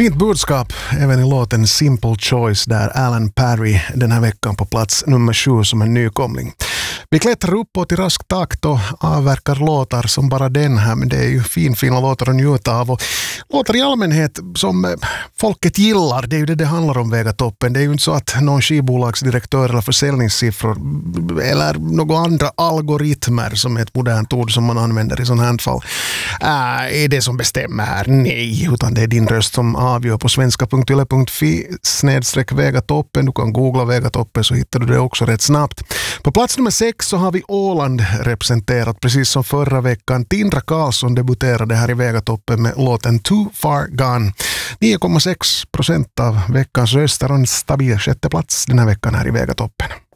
Fint budskap även i låten Simple Choice där Alan Parry den här veckan på plats nummer 7 som en nykomling. Vi klättrar uppåt i rask takt och avverkar låtar som bara den här, men det är ju fina låtar att njuta av och låtar i allmänhet som folket gillar, det är ju det handlar om Väga toppen. Det är ju inte så att någon skivbolagsdirektör eller försäljningssiffror eller några andra algoritmer som är ett modernt ord som man använder i sån här fall är det som bestämmer här. Nej, utan det är din röst som avgör på svenska.yle.fi/Vegatoppen. Du kan googla Vegatoppen så hittar du det också rätt snabbt. På plats nummer 6 så har vi Åland representerat precis som förra veckan. Tindra Karlsson debuterade här i Vegatoppen med låten Too Far Gone. 9,6% av veckans röster och en stabil sjätte plats den här veckan här i Vegatoppen.